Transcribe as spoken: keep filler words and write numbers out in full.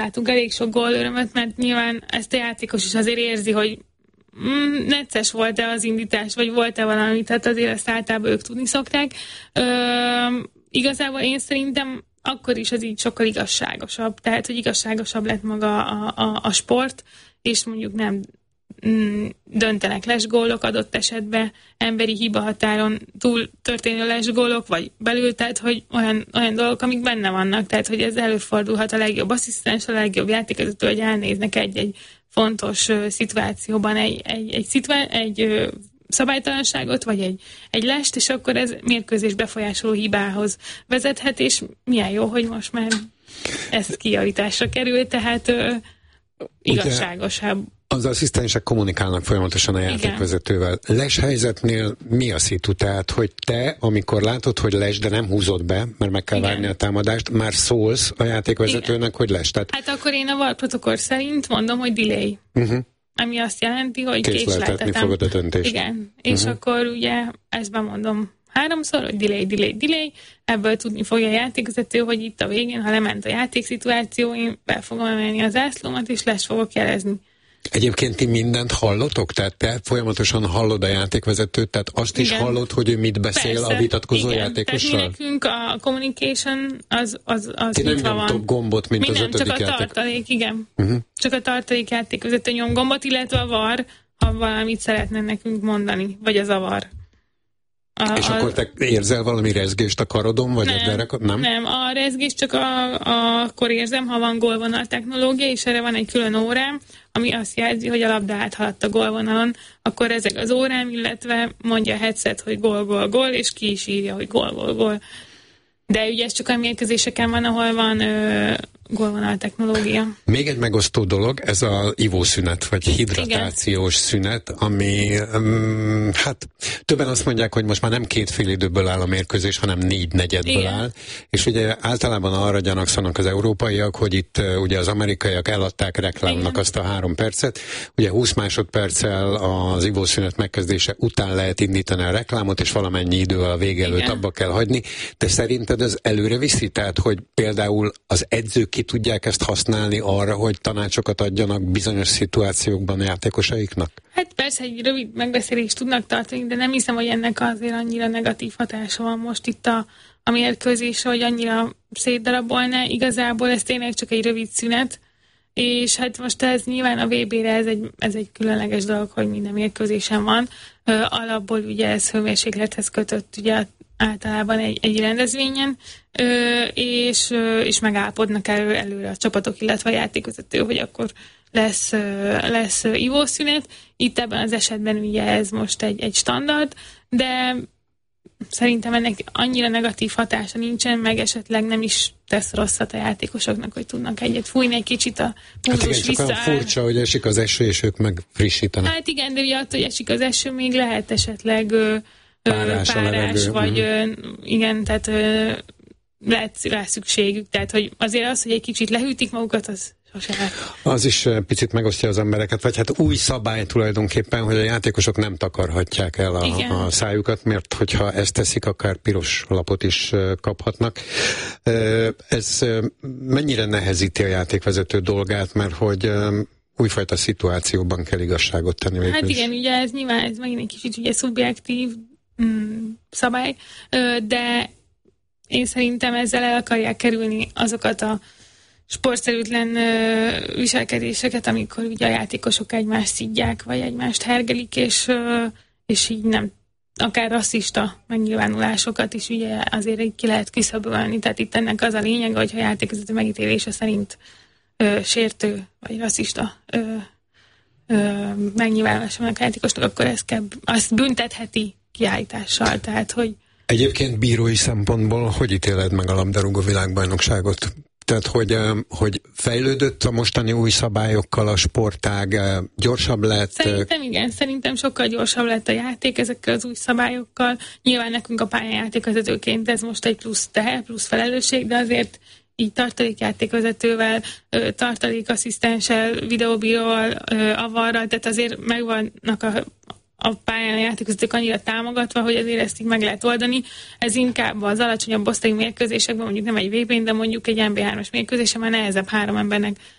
látunk elég sok gólörömöt, mert nyilván ezt a játékos is azért érzi, hogy mm, necces volt-e az indítás, vagy volt-e valami, tehát azért ezt általában ők tudni szokták. Ö, igazából én szerintem akkor is ez így sokkal igazságosabb, tehát hogy igazságosabb lett maga a, a, a sport, és mondjuk nem mm, döntenek lesgólok adott esetben, emberi hiba határon túl történő lesgólok, vagy belül, tehát hogy olyan, olyan dolgok, amik benne vannak, tehát hogy ez előfordulhat a legjobb asszisztens, a legjobb játékvezető, hogy elnéznek egy-egy fontos uh, szituációban egy, egy, egy, szituá- egy uh, szabálytalanságot, vagy egy, egy lest, és akkor ez mérkőzés befolyásoló hibához vezethet, és milyen jó, hogy most már ez kijavításra kerül, tehát uh, igazságosabb. Az asszisztensek kommunikálnak folyamatosan a játékvezetővel. Les helyzetnél mi a szitu? Tehát, hogy te, amikor látod, hogy les, de nem húzod be, mert meg kell Igen. várni a támadást, már szólsz a játékvezetőnek, Igen. hogy les. Tehát... Hát akkor én a VAR protokoll szerint mondom, hogy delay. Uh-huh. Ami azt jelenti, hogy késleltetni fogod a döntést. Igen. És uh-huh. akkor ugye ezt bemondom háromszor, hogy delay, delay, delay. Ebből tudni fogja a játékvezető, hogy itt a végén, ha lement a játékszituáció, én be fogom emelni az zászlómat, és les fogok jelezni. Egyébként ti mindent hallotok? Tehát te folyamatosan hallod a játékvezetőt, tehát azt Igen. is hallod, hogy ő mit beszél Persze. a vitatkozó Igen. játékossal? Tehát mi nekünk a communication az, az, az ti nem nyomtok gombot, mint mi az nem, ötödik csak a játék. tartalék, igen. Uh-huh. Csak a tartalék játékvezető nyom gombot, illetve a VAR, ha valamit szeretne nekünk mondani, vagy az a VAR. A, és a, akkor te érzel valami rezgést a karodon, vagy nem, erre, nem? Nem, a rezgést csak a, a, akkor érzem, ha van gólvonal technológia, és erre van egy külön órám, ami azt jelzi, hogy a labda áthaladt a gólvonalon, akkor ezek az órám, illetve mondja a headset, hogy gól, gól, gól, és ki is írja, hogy gól, gól, gól. De ugye ez csak a mérkőzéseken van, ahol van ö, gólvonal technológia. Még egy megosztó dolog, ez a ivószünet, vagy hidratációs Igen. szünet, ami um, hát többen azt mondják, hogy most már nem két fél időből áll a mérkőzés, hanem négy negyedből Igen. áll, és ugye általában arra gyanakszanak az európaiak, hogy itt uh, ugye az amerikaiak eladták reklámnak Igen. azt a három percet, ugye húsz másodperccel az ivószünet megkezdése után lehet indítani a reklámot, és valamennyi idővel a vége előtt Igen. abba kell hagyni, de szerinted ez előre viszi? Tehát, hogy például az edzők ki tudják ezt használni arra, hogy tanácsokat adjanak bizonyos szituációkban a játékosaiknak? Hát persze egy rövid megbeszélést tudnak tartani, de nem hiszem, hogy ennek azért annyira negatív hatása van most itt a, a mérkőzésre, hogy annyira szétdarabolná. Igazából ez tényleg csak egy rövid szünet, és hát most ez nyilván a vé bére ez egy, ez egy különleges dolog, hogy minden mérkőzésen van. Ö, alapból ugye ez hőmérséklethez kötött ugye általában egy, egy rendezvényen, ö, és, ö, és megállapodnak elő, előre a csapatok, illetve a játékvezető, hogy akkor lesz, ö, lesz ö, ivószünet. Itt ebben az esetben ugye ez most egy, egy standard, de szerintem ennek annyira negatív hatása nincsen, meg esetleg nem is tesz rosszat a játékosoknak, hogy tudnak egyet fújni egy kicsit a pulzus hát igen, vissza. csak olyan furcsa, hogy esik az eső, és ők meg frissítenek. Hát igen, de ugye attól, hogy esik az eső, még lehet esetleg ö, párás, párás vagy ö, igen, tehát ö, lehet rá szükségük. Tehát, hogy azért az, hogy egy kicsit lehűtik magukat, az sose. Az is picit megosztja az embereket, vagy hát új szabály tulajdonképpen, hogy a játékosok nem takarhatják el a, a szájukat, mert hogyha ezt teszik, akár piros lapot is kaphatnak. Ez mennyire nehezíti a játékvezető dolgát, mert hogy újfajta szituációban kell igazságot tenni. Végül hát igen, is. ugye ez nyilván ez megint egy kicsit ugye szubjektív mm, szabály, de én szerintem ezzel el akarják kerülni azokat a sportszerűtlen ö, viselkedéseket, amikor ugye a játékosok egymást szidják, vagy egymást hergelik, és, ö, és így nem, akár rasszista megnyilvánulásokat is ugye azért ki lehet küszöbölni. Tehát itt ennek az a lényeg, hogyha a játékvezető megítélése szerint ö, sértő, vagy rasszista ö, ö, megnyilvánulása a játékosnak, akkor ezt kell, azt büntetheti kiállítással. Tehát, hogy egyébként bírói szempontból hogy ítéled meg a labdarúgó világbajnokságot? Tehát, hogy, hogy fejlődött a mostani új szabályokkal a sportág, gyorsabb lett? Szerintem igen, szerintem sokkal gyorsabb lett a játék ezekkel az új szabályokkal. Nyilván nekünk a pályájátékvezetőként ez most egy plusz teher, plusz felelősség, de azért így tartalékjátékvezetővel, tartalékasszisztenssel, videóbíróval, avarral, tehát azért megvannak a a pályán a játékozatok annyira támogatva, hogy azért ezt így meg lehet oldani. Ez inkább az alacsonyabb osztályú mérkőzésekben, mondjuk nem egy vé bén, de mondjuk egy en bé hármas mérkőzésen már nehezebb három embernek